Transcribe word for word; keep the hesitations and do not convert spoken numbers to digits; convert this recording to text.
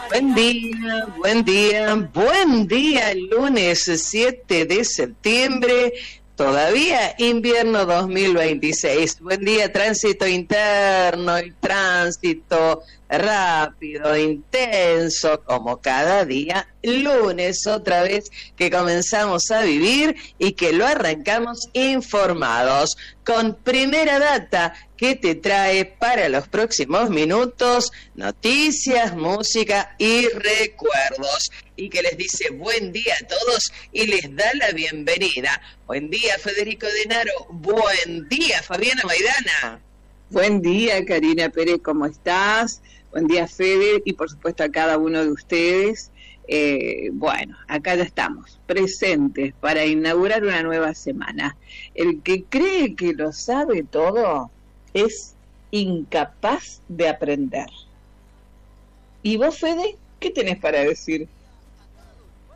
Buen día, buen día, buen día, lunes siete de septiembre, todavía invierno dos mil veintiséis. Buen día, tránsito interno y tránsito rápido, intenso, como cada día, lunes otra vez que comenzamos a vivir y que lo arrancamos informados con Primera Data, que te trae para los próximos minutos noticias, música y recuerdos, y que les dice buen día a todos y les da la bienvenida. Buen día, Federico Denaro. Buen día, Fabiana Maidana. Buen día, Karina Pérez, ¿cómo estás? Buen día, Fede, y por supuesto a cada uno de ustedes. Eh, bueno, acá ya estamos, presentes para inaugurar una nueva semana. El que cree que lo sabe todo es incapaz de aprender. ¿Y vos, Fede, qué tenés para decir?